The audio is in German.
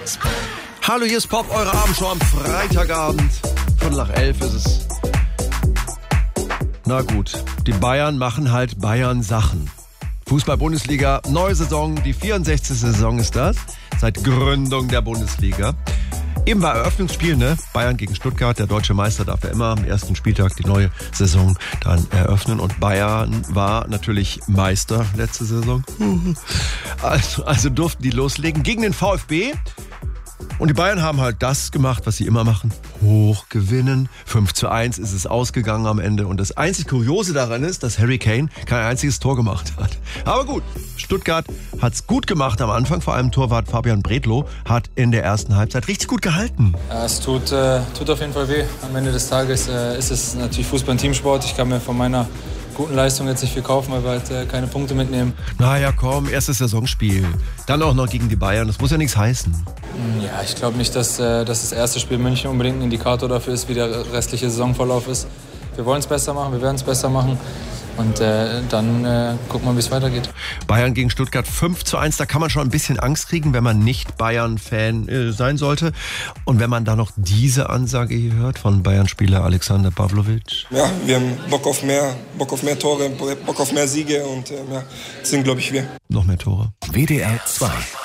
Platz. Hallo, hier ist Pop, eure Abendshow am Freitagabend. 11:15 ist es. Na gut, die Bayern machen halt Bayern-Sachen. Fußball-Bundesliga, neue Saison, die 64. Saison ist das, seit Gründung der Bundesliga. Eben war Eröffnungsspiel, ne? Bayern gegen Stuttgart. Der deutsche Meister darf ja immer am ersten Spieltag die neue Saison dann eröffnen. Und Bayern war natürlich Meister letzte Saison. Also durften die loslegen gegen den VfB. Und die Bayern haben halt das gemacht, was sie immer machen. Hoch gewinnen. 5:1 ist es ausgegangen am Ende. Und das einzig Kuriose daran ist, dass Harry Kane kein einziges Tor gemacht hat. Aber gut, Stuttgart hat's gut gemacht am Anfang. Vor allem Torwart Fabian Bredlow hat in der ersten Halbzeit richtig gut gehalten. Ja, es tut auf jeden Fall weh. Am Ende des Tages ist es natürlich Fußball ein Teamsport. Ich kann mir von meiner guten Leistung jetzt nicht viel kaufen, weil wir halt keine Punkte mitnehmen. Naja, komm, erstes Saisonspiel. Dann auch noch gegen die Bayern. Das muss ja nichts heißen. Ja, ich glaube nicht, dass das erste Spiel München unbedingt ein Indikator dafür ist, wie der restliche Saisonverlauf ist. Wir wollen es besser machen, wir werden es besser machen. Und dann gucken wir, wie es weitergeht. Bayern gegen Stuttgart 5:1. Da kann man schon ein bisschen Angst kriegen, wenn man nicht Bayern-Fan sein sollte. Und wenn man da noch diese Ansage hier hört von Bayern-Spieler Alexander Pavlovic. Ja, wir haben Bock auf mehr Tore, Bock auf mehr Siege und sind, glaube ich, wir. Noch mehr Tore. WDR 2